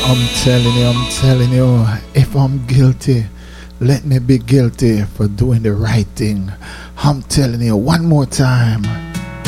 I'm telling you, if I'm guilty, let me be guilty for doing the right thing. I'm telling you one more time.